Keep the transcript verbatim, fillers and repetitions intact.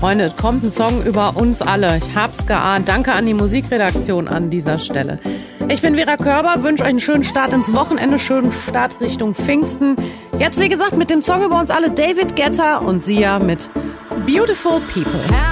Freunde, es kommt ein Song über uns alle. Ich hab's geahnt. Danke an die Musikredaktion an dieser Stelle. Ich bin Vera Körber, wünsche euch einen schönen Start ins Wochenende, schönen Start Richtung Pfingsten. Jetzt, wie gesagt, mit dem Song über uns alle, David Guetta und Sia mit Beautiful People.